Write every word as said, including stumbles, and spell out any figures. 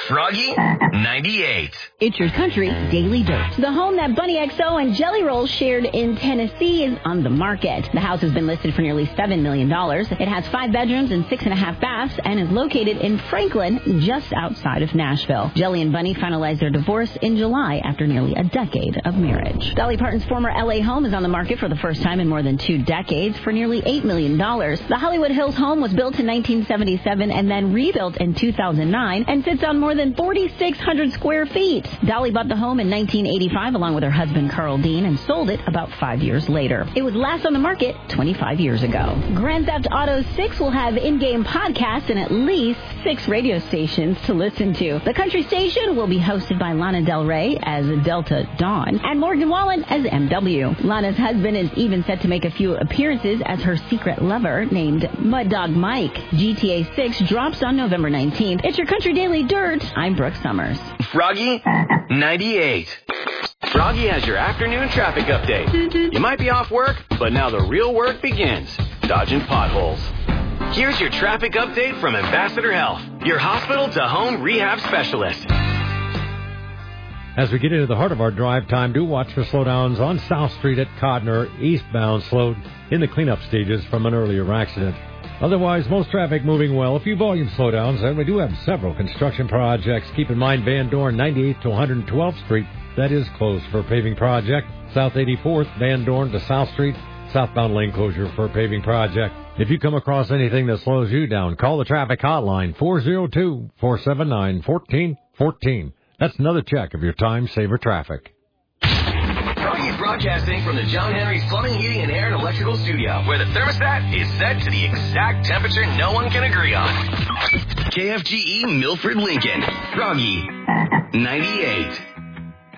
Froggy ninety-eight. It's Your Country Daily Dirt. The home that Bunny X O and Jelly Roll shared in Tennessee is on the market. The house has been listed for nearly seven million dollars. It has five bedrooms and six and a half baths and is located in Franklin, just outside of Nashville. Jelly and Bunny finalized their divorce in July after nearly a decade of marriage. Dolly Parton's former L A home is on the market for the first time in more than two decades for nearly eight million dollars. The Hollywood Hills home was built in nineteen seventy-seven and then rebuilt in two thousand nine and sits on more than four thousand six hundred square feet. Dolly bought the home in nineteen eighty-five along with her husband Carl Dean and sold it about five years later. It was last on the market twenty-five years ago. Grand Theft Auto six will have in-game podcasts and at least six radio stations to listen to. The country station will be hosted by Lana Del Rey as Delta Dawn and Morgan Wallen as M W. Lana's husband is even set to make a few appearances as her secret lover named Mud Dog Mike. G T A six drops on November nineteenth. It's Your Country Daily Dirt. I'm Brooke Summers. Froggy ninety-eight. Froggy has your afternoon traffic update. You might be off work, but now the real work begins. Dodging potholes. Here's your traffic update from Ambassador Health, your hospital-to-home rehab specialist. As we get into the heart of our drive time, do watch for slowdowns on South Street at Codner, eastbound slowed in the cleanup stages from an earlier accident. Otherwise, most traffic moving well. A few volume slowdowns, and we do have several construction projects. Keep in mind Van Dorn, ninety-eighth to one hundred twelfth Street. That is closed for a paving project. South eighty-fourth, Van Dorn to South Street. Southbound lane closure for a paving project. If you come across anything that slows you down, call the traffic hotline, four oh two, four seven nine, one four one four. That's another check of your time-saver traffic. Froggy's broadcasting from the John Henry's Plumbing, Heating, and Air and Electrical Studio, where the thermostat is set to the exact temperature no one can agree on. K F G E Milford, Lincoln. Froggy ninety-eight.